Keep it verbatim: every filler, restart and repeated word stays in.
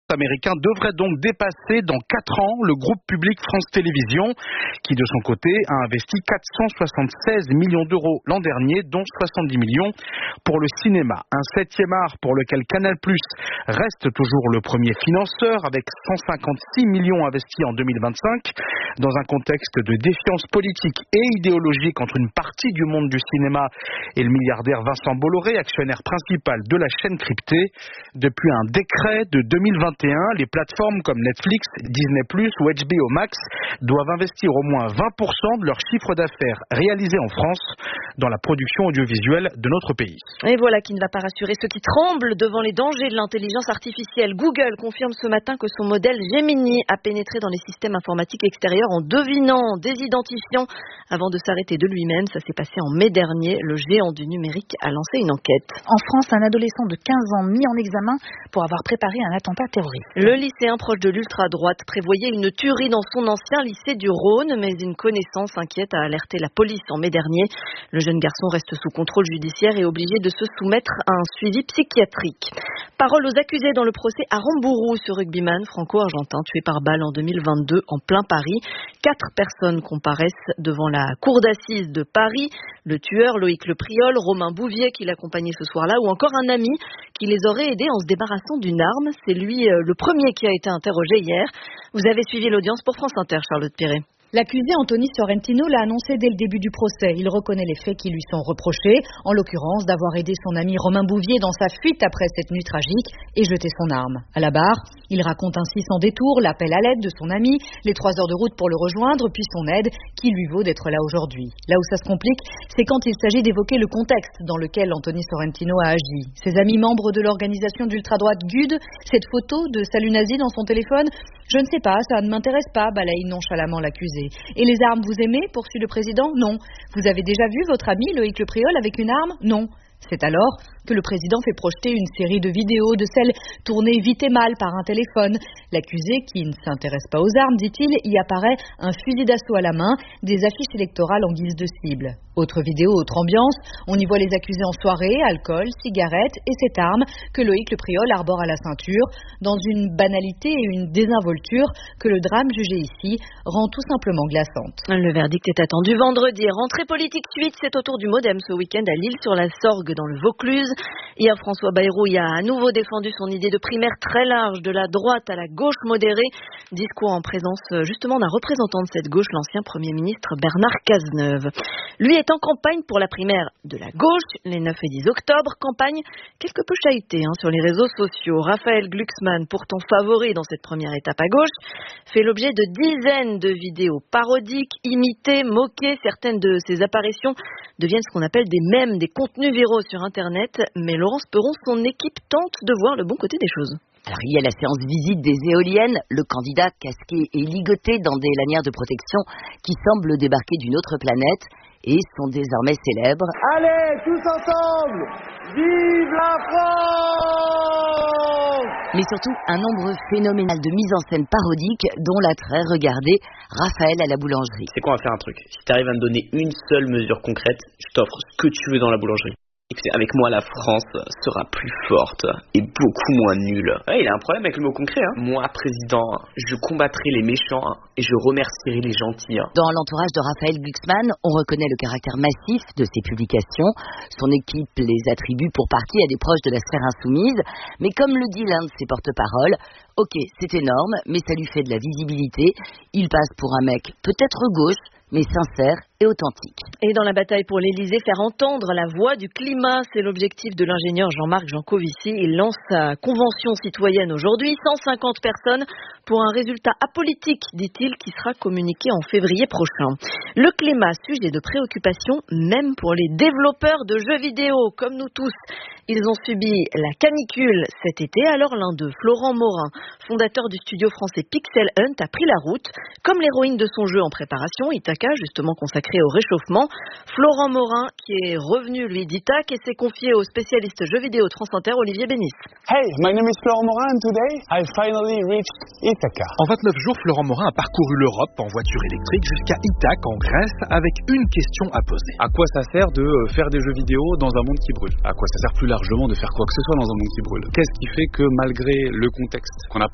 américain devrait donc dépasser dans quatre ans le groupe public France Télévisions qui de son côté a investi quatre cent soixante-seize millions d'euros l'an dernier, dont soixante-dix millions pour le cinéma. Un septième art pour lequel Canal+ reste toujours le premier financeur avec cent cinquante-six millions investis en deux mille vingt-cinq dans un contexte de défiance politique et idéologique entre une partie du monde du cinéma et le milliardaire Vincent Bolloré, actionnaire principal de la chaîne cryptée. Depuis un décret de deux mille vingt et un, les plateformes comme Netflix, Disney plus, ou H B O Max doivent investir au moins vingt pour cent de leur chiffre d'affaires réalisé en France dans la production audiovisuelle de notre pays. Et voilà qui ne va pas rassurer ceux qui tremblent devant les dangers de l'intelligence artificielle. Google confirme ce matin que son modèle Gemini a pénétré dans les systèmes informatiques extérieurs en devinant, en désidentifiant avant de s'arrêter de lui-même. Ça s'est passé en mai dernier. Le géant du numérique a lancé une enquête. En France, un adolescent de quinze ans mis en examen pour avoir préparé un attentat terroriste. Le lycéen proche de l'ultra-droite prévoyait une tuerie dans son ancien lycée du Rhône, mais une connaissance inquiète a alerté la police en mai dernier. Le jeune garçon reste sous contrôle judiciaire et obligé de se soumettre à un suivi psychiatrique. Parole aux accusés dans le procès Aramburu, ce rugbyman franco-argentin tué par balle en deux mille vingt-deux en plein Paris. Quatre personnes comparaissent devant la cour d'assises de Paris. Le tueur, Loïc Lepriol, Romain Bouvier qui l'accompagnait ce soir-là, ou encore un ami qui les aurait aidés en se débarrassant d'une arme. C'est lui euh, le premier qui a été interrogé hier. Vous avez suivi l'audience pour France Inter, Charlotte Perret. L'accusé Anthony Sorrentino l'a annoncé dès le début du procès. Il reconnaît les faits qui lui sont reprochés, en l'occurrence d'avoir aidé son ami Romain Bouvier dans sa fuite après cette nuit tragique et jeté son arme. À la barre, il raconte ainsi sans détour l'appel à l'aide de son ami, les trois heures de route pour le rejoindre, puis son aide qui lui vaut d'être là aujourd'hui. Là où ça se complique, c'est quand il s'agit d'évoquer le contexte dans lequel Anthony Sorrentino a agi. Ses amis membres de l'organisation d'ultra-droite G U D, cette photo de salut nazi dans son téléphone, je ne sais pas, ça ne m'intéresse pas, balaye nonchalamment l'accusé. Et les armes, vous aimez, poursuit le président? Non. Vous avez déjà vu votre ami Loïc Lepriol avec une arme? Non. C'est alors que le président fait projeter une série de vidéos de celles tournées vite et mal par un téléphone. L'accusé, qui ne s'intéresse pas aux armes, dit-il, y apparaît un fusil d'assaut à la main, des affiches électorales en guise de cible. Autre vidéo, autre ambiance, on y voit les accusés en soirée, alcool, cigarettes et cette arme que Loïc Lepriol arbore à la ceinture, dans une banalité et une désinvolture que le drame jugé ici rend tout simplement glaçante. Le verdict est attendu vendredi. Rentrée politique suite, c'est au tour du Modem ce week-end à L'Isle-sur-la-Sorgue dans le Vaucluse. Hier, François Bayrou y a à nouveau défendu son idée de primaire très large de la droite à la gauche modérée. Discours en présence justement d'un représentant de cette gauche, l'ancien Premier ministre Bernard Cazeneuve. Lui est en campagne pour la primaire de la gauche, les neuf et dix octobre. Campagne quelque peu chahutée hein, sur les réseaux sociaux. Raphaël Glucksmann, pourtant favori dans cette première étape à gauche, fait l'objet de dizaines de vidéos parodiques, imitées, moquées. Certaines de ses apparitions deviennent ce qu'on appelle des mèmes, des contenus viraux sur Internet. Mais Laurence Perron, son équipe tente de voir le bon côté des choses. Alors, il y a la séance visite des éoliennes, le candidat casqué et ligoté dans des lanières de protection qui semblent débarquer d'une autre planète et sont désormais célèbres. Allez, tous ensemble, vive la France! Mais surtout, un nombre phénoménal de mises en scène parodiques dont la très regardée Raphaël à la boulangerie. C'est quoi, on va faire un truc. Si tu arrives à me donner une seule mesure concrète, je t'offre ce que tu veux dans la boulangerie. Avec moi, la France sera plus forte et beaucoup moins nulle. Ouais, il a un problème avec le mot concret. Hein. Moi, président, je combattrai les méchants et je remercierai les gentils. Dans l'entourage de Raphaël Glucksmann, on reconnaît le caractère massif de ses publications. Son équipe les attribue pour partie à des proches de la sphère insoumise. Mais comme le dit l'un de ses porte-paroles, ok, c'est énorme, mais ça lui fait de la visibilité. Il passe pour un mec peut-être gauche, mais sincère et authentique. Et dans la bataille pour l'Élysée, faire entendre la voix du climat, c'est l'objectif de l'ingénieur Jean-Marc Jancovici. Il lance sa convention citoyenne aujourd'hui, cent cinquante personnes pour un résultat apolitique, dit-il, qui sera communiqué en février prochain. Le climat, sujet de préoccupation, même pour les développeurs de jeux vidéo, comme nous tous. Ils ont subi la canicule cet été, alors l'un d'eux, Florent Morin, fondateur du studio français Pixel Hunt, a pris la route. Comme l'héroïne de son jeu en préparation, Ithaca, justement consacré au réchauffement, Florent Morin, qui est revenu, lui, d'Ithac et s'est confié au spécialiste jeux vidéo de France Inter, Olivier Bénis. Hey, my name is Florent Morin and today I finally reached Ithaca. En vingt-neuf jours, Florent Morin a parcouru l'Europe en voiture électrique jusqu'à Ithac, en Grèce, avec une question à poser. À quoi ça sert de faire des jeux vidéo dans un monde qui brûle? À quoi ça sert plus largement de faire quoi que ce soit dans un monde qui brûle? Qu'est-ce qui fait que malgré le contexte qu'on n'a pas